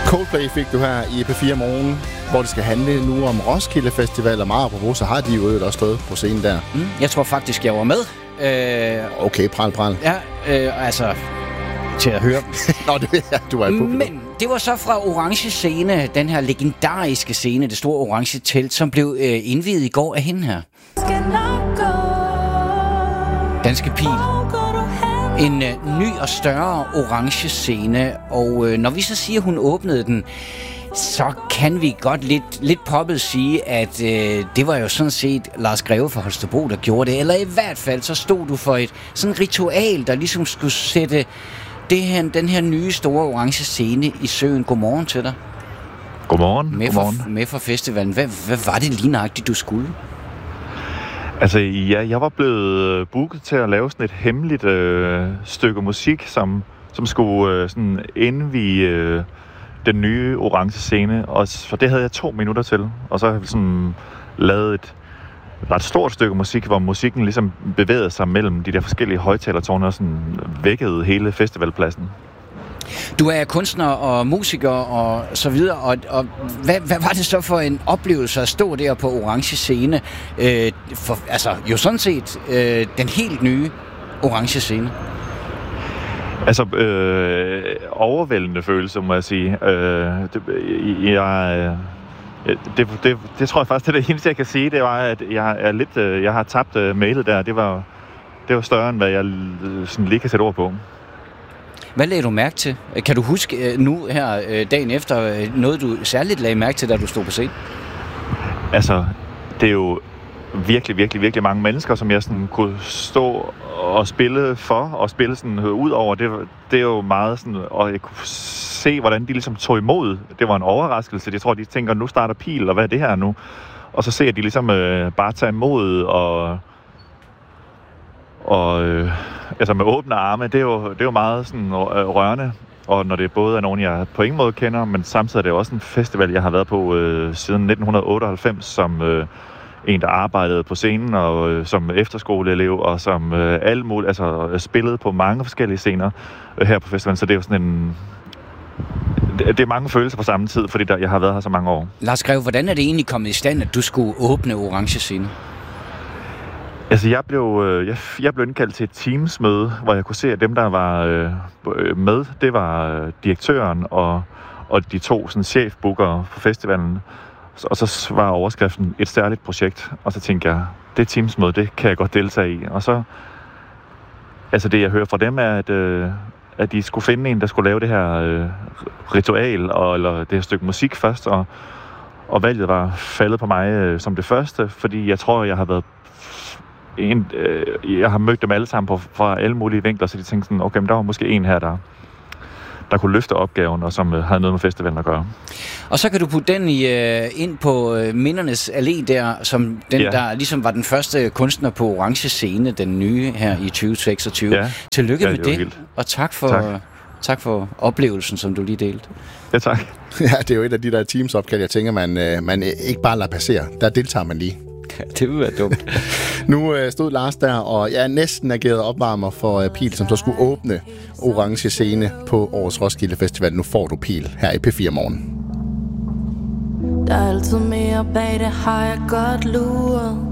Coldplay fik du her i P4 Morgen, hvor det skal handle nu om Roskilde Festival, og meget apropos, så har de jo også stået på scenen der. Jeg tror faktisk, jeg var med. Okay, pral. Ja, altså, til at høre. Nå, du var i publikum. Men det var så fra Orange Scene, den her legendariske scene, det store orange telt, som blev indviet i går af hende her. Danske Pil. En ny og større orange scene, og når vi så siger, at hun åbnede den, så kan vi godt lidt poppet sige, at det var jo sådan set Lars Greve fra Holstebro, der gjorde det. Eller i hvert fald, så stod du for et sådan ritual, der ligesom skulle sætte den her nye store orange scene i søen. Godmorgen til dig. Godmorgen. Med fra festivalen. Hvad var det lige nøjagtigt, du skulle? Altså, ja, jeg var blevet booket til at lave sådan et hemmeligt stykke musik, som skulle sådan indvie den nye orange scene. Og for det havde jeg 2 minutter til. Og så har jeg sådan lavet et ret stort stykke musik, hvor musikken ligesom bevægede sig mellem de der forskellige højttalertårne og sådan vækkede hele festivalpladsen. Du er kunstner og musiker og så videre, og hvad var det så for en oplevelse at stå der på orange scene? Jo sådan set den helt nye orange scene. Altså, overvældende følelse, må jeg sige. Det tror jeg faktisk, det er det eneste, jeg kan sige. Det var, at jeg har tabt mailet der. Det var større, end hvad jeg sådan lige kan sætte ord på. Hvad lagde du mærke til? Kan du huske nu her dagen efter noget, du særligt lagde mærke til, da du stod på scenen? Altså, det er jo virkelig, virkelig, virkelig mange mennesker, som jeg sådan kunne stå og spille for, og spille sådan ud over. Det er jo meget sådan, og jeg kunne se, hvordan de ligesom tog imod. Det var en overraskelse. Jeg tror, de tænker, nu starter Pil, og hvad er det her nu? Og så ser jeg de ligesom bare tage imod, og altså med åbne arme. Det er jo meget sådan rørende. Og når det både er nogen, jeg på ingen måde kender, men samtidig er det også en festival, jeg har været på siden 1998, som en, der arbejdede på scenen, og som efterskoleelev, og som alle mulige, altså spillede på mange forskellige scener her på festivalen. Så det er jo sådan en... Det er mange følelser på samme tid, fordi jeg har været her så mange år. Lars Greve, hvordan er det egentlig kommet i stand, at du skulle åbne orange scene? Altså, jeg blev indkaldt til et Teams-møde, hvor jeg kunne se, at dem, der var med, det var direktøren og de 2 sådan, chefbookere på festivalen. Og så var overskriften et særligt projekt, og så tænkte jeg, det Teams-møde, det kan jeg godt deltage i. Og så, altså det jeg hører fra dem er, at de skulle finde en, der skulle lave det her ritual, eller det her stykke musik først, og valget var faldet på mig som det første, fordi jeg tror, jeg har været jeg har mødt dem alle sammen fra alle mulige vinkler, så de tænkte sådan, okay, men der var måske en her, der kunne løfte opgaven, og som havde noget med festivalen at gøre. Og så kan du putte den ind på Mindernes Allé der, som den, der ligesom var den første kunstner på orange scene, den nye her i 2026. Ja. Tillykke med det, vildt. Og tak for oplevelsen, som du lige delte. Ja, tak. Ja, det er jo et af de der Teams-opkald, jeg tænker, man ikke bare lader passere. Der deltager man lige. Det vil være dumt. Nu stod Lars der, og jeg næsten ageret opvarmer for Pil, som så skulle åbne orange scene på årets Roskilde Festival. Nu får du Pil her i P4 Morgen. Der er altid mere bag det, har jeg godt luret.